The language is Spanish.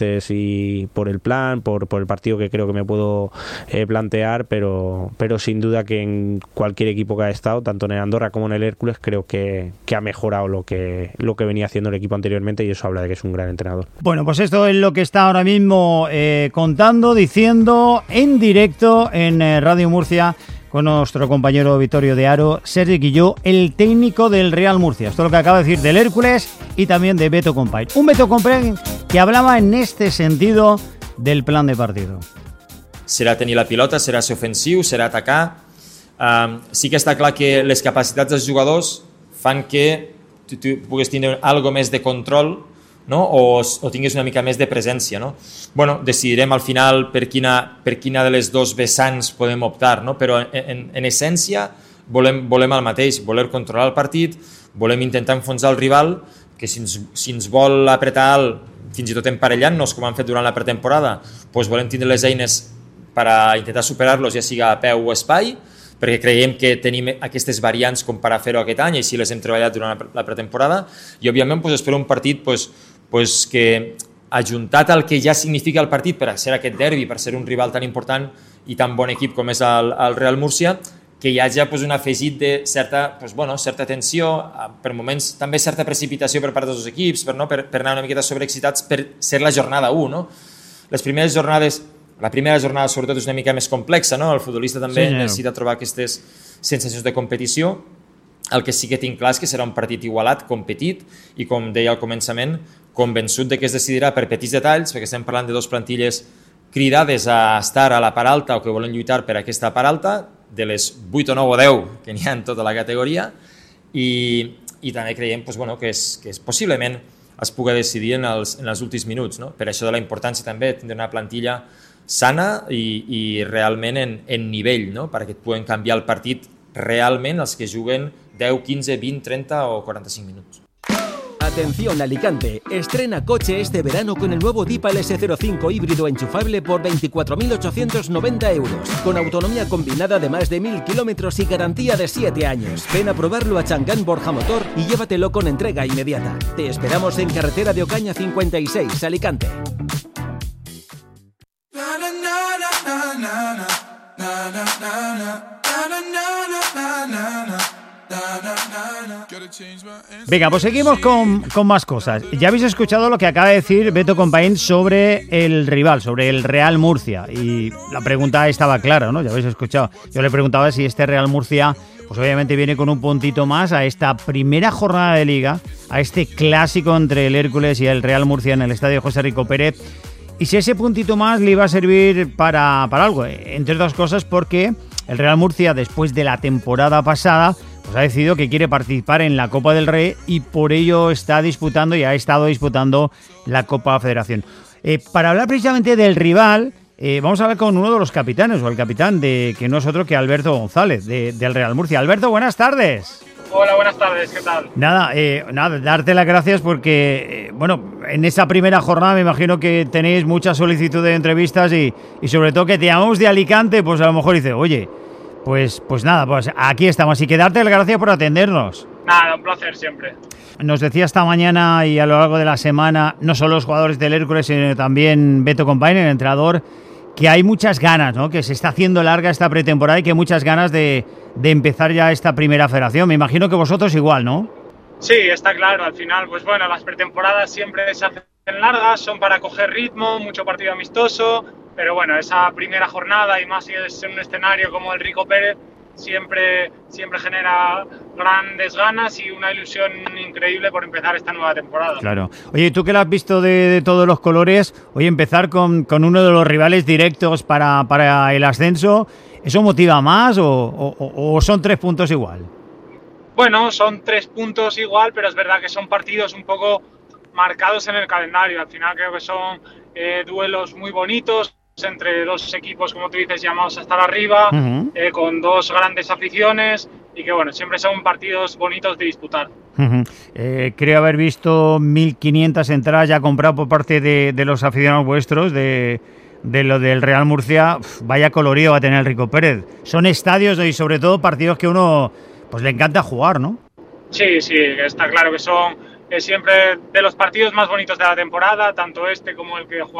y por el plan, por el partido que creo que me puedo plantear, pero sin duda que en cualquier equipo que ha estado, tanto en el Andorra como en el Hércules, creo que ha mejorado lo que venía haciendo el equipo anteriormente, y eso habla de que es un gran entrenador. Bueno, pues esto es lo que está ahora mismo contando, diciendo en directo en Radio Murcia con nuestro compañero Vittorio de Aro, Sergi Guilló, el técnico del Real Murcia. Esto es lo que acaba de decir del Hércules y también de Beto Compain. Un Beto Compain que hablaba en este sentido del plan de partido. Serà tenir la pilota, serà ser ofensiu, serà atacar. Sí que està clar que les capacitats dels jugadors fan que tu puguis tenir algo més de control, no? o tinguis una mica més de presència, no? Bueno, decidirem al final per quina de les dos vessants podem optar, no? Però en essència volem el mateix, voler controlar el partit, volem intentar enfonsar el rival, que si ens vol apretar alt, fins i tot emparellant-nos, com han fet durant la pretemporada, doncs volem tindre les eines per a intentar superar-los, ja siga a peu o espai, perquè creiem que tenim aquestes variants com per a fer-ho aquest any, i així les hem treballat durant la pretemporada, i òbviament espero un partit que, ajuntat al que ja significa el partit per a ser aquest derbi, per ser un rival tan important i tan bon equip com és el Real Múrcia, que hi hagi un afegit de certa tensió, per moments també certa precipitació per part dels dos equips, per anar una miqueta sobreexcitats per ser la jornada 1. No? La primera jornada sobretot és una mica més complexa, no? El futbolista també necessita trobar aquestes sensacions de competició. El que sí que tinc clar és que serà un partit igualat, competit, i com deia al començament, convençut de que es decidirà per petits detalls, perquè estem parlant de dos plantilles cridades a estar a la part alta o que volen lluitar per aquesta part alta, de les 8 o 9 o 10 que n'hi ha en tota la categoria, i també creiem que possiblement es pugui decidir en els últims minuts, no? Per això de la importància també de tindre una plantilla sana i realment en nivell, no? Perquè et puguen canviar el partit realment els que juguen 10, 15, 20, 30 o 45 minutos. Atención Alicante, estrena coche este verano con el nuevo Deepal S05 híbrido enchufable por 24.890 euros, con autonomía combinada de más de 1.000 kilómetros y garantía de 7 años. Ven a probarlo a Changán Borja Motor y llévatelo con entrega inmediata. Te esperamos en carretera de Ocaña 56, Alicante. Venga, pues seguimos con más cosas. Ya habéis escuchado lo que acaba de decir Beto Compain sobre el rival, sobre el Real Murcia, y la pregunta estaba clara, ¿no? Ya habéis escuchado. Yo le preguntaba si este Real Murcia, pues obviamente viene con un puntito más a esta primera jornada de Liga, a este clásico entre el Hércules y el Real Murcia en el estadio José Rico Pérez, y si ese puntito más le iba a servir para algo, entre otras cosas porque el Real Murcia, después de la temporada pasada, pues ha decidido que quiere participar en la Copa del Rey y por ello está disputando y ha estado disputando la Copa Federación. Para hablar precisamente del rival, vamos a hablar con uno de los capitanes, o el capitán, que no es otro que Alberto González, del Real Murcia. Alberto, buenas tardes. Hola, buenas tardes, ¿qué tal? Nada, darte las gracias porque, en esa primera jornada me imagino que tenéis mucha solicitud de entrevistas y sobre todo que te llamamos de Alicante, pues a lo mejor dice, oye, pues nada, pues aquí estamos. Así que darte las gracias por atendernos. Nada, un placer siempre. Nos decía esta mañana y a lo largo de la semana, no solo los jugadores del Hércules, sino también Beto Compain, el entrenador, que hay muchas ganas, ¿no? Que se está haciendo larga esta pretemporada y que hay muchas ganas de empezar ya esta primera federación. Me imagino que vosotros igual, ¿no? Sí, está claro. Al final, pues bueno, las pretemporadas siempre se hacen largas, son para coger ritmo, mucho partido amistoso, pero bueno, esa primera jornada y más si es en un escenario como el Rico Pérez, siempre genera grandes ganas y una ilusión increíble por empezar esta nueva temporada. Claro. Oye, tú que la has visto de todos los colores, hoy empezar con uno de los rivales directos para el ascenso, ¿eso motiva más o son 3 puntos igual? Bueno, son 3 puntos igual, pero es verdad que son partidos un poco marcados en el calendario. Al final creo que son duelos muy bonitos entre dos equipos, como tú dices, llamados a estar arriba, con dos grandes aficiones y que bueno, siempre son partidos bonitos de disputar. Creo haber visto 1.500 entradas ya compradas por parte de los aficionados vuestros de lo del Real Murcia. Vaya colorido va a tener el Rico Pérez. Son estadios y sobre todo partidos que uno pues le encanta jugar, ¿no? Sí, está claro que son es siempre de los partidos más bonitos de la temporada, tanto este como el que jugamos